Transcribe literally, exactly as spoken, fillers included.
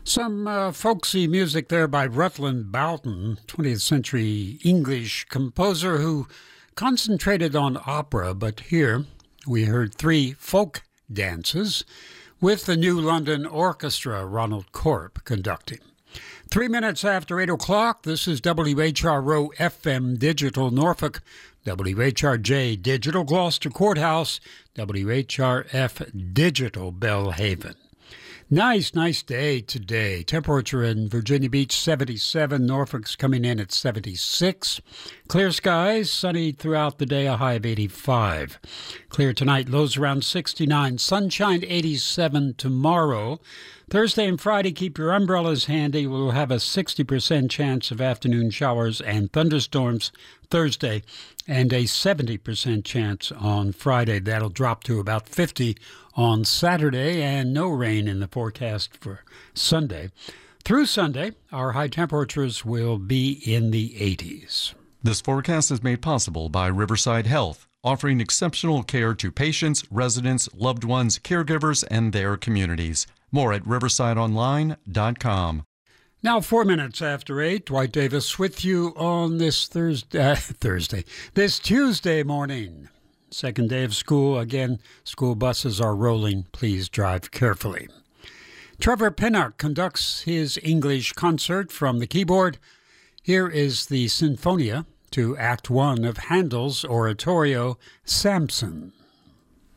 Some uh, folksy music there by Rutland Boughton, twentieth century English composer who concentrated on opera, but here we heard three folk dances with the New London Orchestra, Ronald Corp, conducting. Three minutes after eight o'clock, this is W H R O F M Digital Norfolk, W H R J Digital Gloucester Courthouse, W H R F Digital Bellhaven. Nice, nice day today. Temperature in Virginia Beach, seventy-seven. Norfolk's coming in at seventy-six. Clear skies, sunny throughout the day, a high of eighty-five. Clear tonight, lows around sixty-nine. Sunshine, eighty-seven tomorrow. Thursday and Friday, keep your umbrellas handy. We'll have a sixty percent chance of afternoon showers and thunderstorms Thursday, and a seventy percent chance on Friday. That'll drop to about fifty on Saturday, and no rain in the forecast for Sunday. Through Sunday, our high temperatures will be in the eighties. This forecast is made possible by Riverside Health, offering exceptional care to patients, residents, loved ones, caregivers, and their communities. More at riverside online dot com. Now, four minutes after eight, Dwight Davis with you on this Thursday, uh, Thursday, this Tuesday morning. Second day of school. Again, school buses are rolling. Please drive carefully. Trevor Pinnock conducts his English concert from the keyboard. Here is the Sinfonia to Act One of Handel's oratorio, Samson.